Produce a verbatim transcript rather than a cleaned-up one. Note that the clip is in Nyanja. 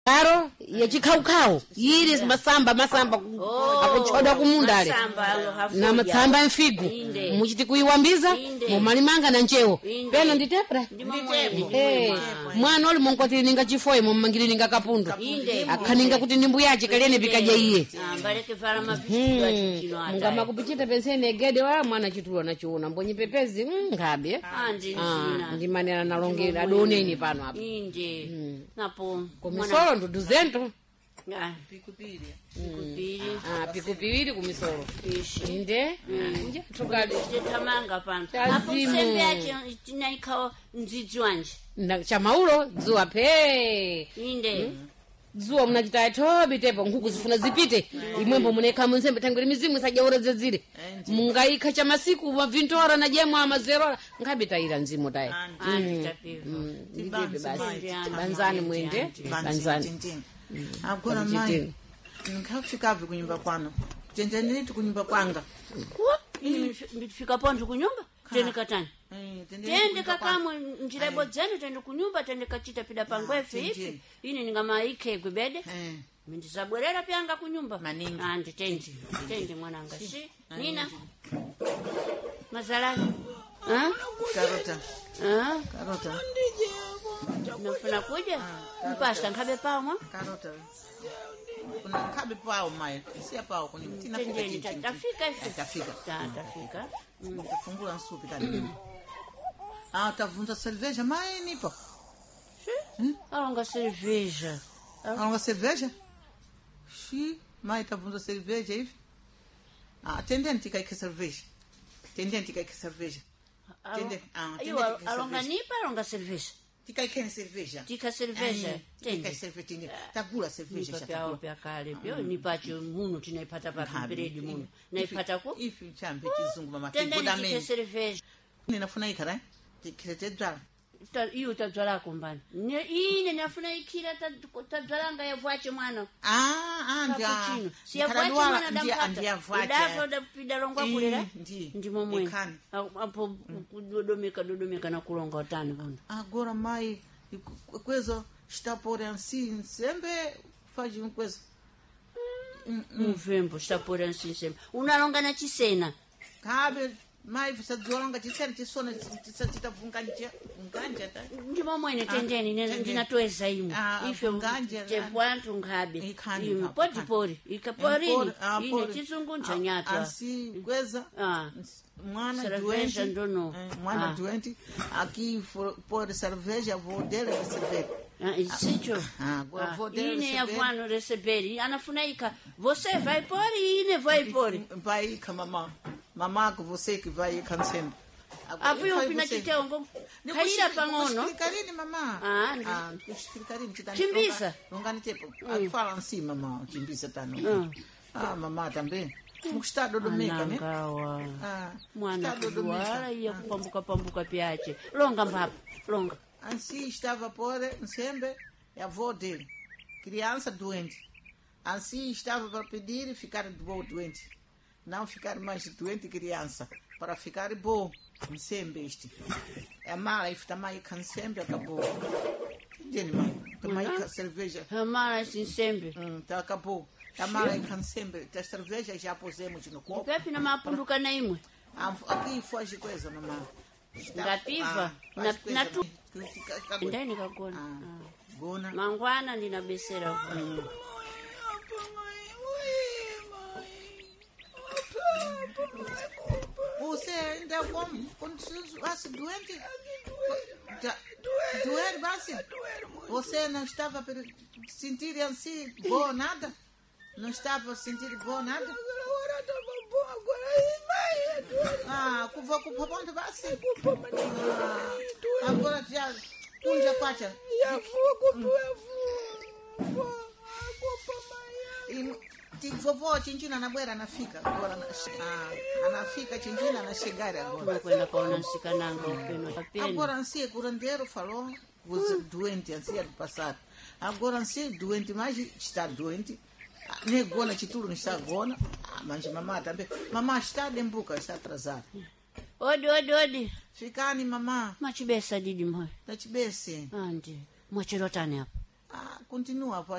Karo yachikhaukhawu yiri masamba masamba akuchoda kumundale na matsamba mfigu muchiti kuiwambiza mumalimanga na nchewo pena nditepra eh mwana oli monkoti ninga chifoye mumangiri ninga kapundo akhaninga kuti ndimbu yache kalene bikaje iye ambaleke vala mapichito achino ata ngama kupichita pensene egede wa mwana chitulo nachiona mbonyi pepezi ngabe andi nsina ndi manera nalongera adone ini pano apa inde napo komisolo nduduzento ah pikupiri pikupiri ah pikupiri kumisolo ishi inde nje tukali tamanga pano Tazimu. hapo sembe yache tinaikao ndzidzi wanje na chamaulo dzuwa phe inde dzuwa munachita thobi tepo nkhuku zifuna zipite imwembo munekha munsembe tangwiri mizimu isajaura zedzire mungaikha cha masiku mavintora na jemwa amazero ngabe taira nzimo tayi andi tapiva nditebe basi banzani mwende banzani agora mai nkhafikavi kunyumba kwano tendeneti kunyumba kwanga ini ndifika ponto kunyumba tende katani tende kakamwe njira ibodzeni tende kunyumba tende kachita pida pangwefe ipi ini ningamaike gwebede mindisabwerera pyanga kunyumba Maningi. andi tende tende mwananga si nina mazalani ah karota ah karota nafuna kuja mpasta nkabe pamwa karota kuna kabe pao mai sia pao kunyumba tina fika tende chichi tafika ifi tafika ta tafika tafungula nsupi tani ah tavunja cerveja mai nipo alonga cerveja alonga cerveja shi mai tavunja cerveja hivi ah tendenti kaike cerveja tendenti kaike cerveja tende ah ayo alonga nipa alonga cerveja tikaikeni cerveja tika cerveja tende tende cerveja tagula cerveja pao pya kale pyo nipacho muno tinaipata pa biredi muno naipata ko ifi chambe kizungu mama tende tiboda tika meni cerveja ninafuna ikara tikitedra iyo tadzala kumbani ne ine nafuna ikira tadzalanga yavwache mwana ah ah ndia Cappuccino. Si yavwache mwana ndia damkata ndia dazo vwacha da pida longwa kulera ndi ndimo mwe Ikani. apo kudodomeka dodomeka na kulonga utani bondo agora mai kwezo stapore ansi sembe faji kwezo mvembo stapora nsinsembe unalonga na chisena kabe mai visadzolanga chisena chisona tisatita vunganja vunganja ta ndimo mwene tendeni nena ndinatoeza imwe Ah, ife nganje, tepwantu ngabe Ikhani, Imwe, pa- poti pori ikaporini Ah, ine pori. chisungu Ah, nchanyatwa ansi kweza ah mwana Cerveja doente ndono. eh, mwana Ah. doente aqui for por cerveja vou dele receber Ah, isicho ah, vou- Ah, vou dele ine receber. yavano receberi anafuna você vai pori ine vai pori vai com mamã mamá com você que vai cansando apo upina chitengo kalira pang'ono explicarini mamá Ah, ndi- ah explicarini chitani Chimbisa. longani tempo fala assim mamá chimbisa tano Mm. ah mamá também mukustado domeka né anangawa ah mwana estado kuduwala iya domeka kupambuka pambuka pyache longa mpapa longa assim estava por sempre a avó dele criança doente assim estava para pedir ficar boa doente não ficar mais doente criança para ficar bom sempre este é mala e também can sempre acabou entende mãe também Uhum. cerveja hamala sinsembe hum, tá acabou a mala e can sempre a cerveja já pusemos no copo pepi na mapunduka na imwe Ah, aqui foge coisa mamãe Ngapiva? Na- na tu- ndani kagona Ah. gona mangwana ndinabesera hum. Você ainda como quando se doente? Já- Doer, Básia? Você não estava a sentir assim boa nada? Não estava a sentir boa nada? Agora estava bom, agora vai. Ah, culpa culpa bom Básia? Agora já kunja pacha. Ya fogo, ya fogo. Culpa amanhã. E vovó chinchina anabwera anafika agora ah, anafika chinchina anachegara agora. tunakwenda kaona nsikananga upeno kapeni Agora ansia curandeiro falou você doente ansia do passado. Agora ansia doente mas está doente. Negona chituru não está gona. Ah, mas mamá também. Mamá está dembuca, está atrasada. odi odi odi Ficani mamá, machibesa didi moyo tá te bese. andi mwachirotani apa Ah, continua, avó.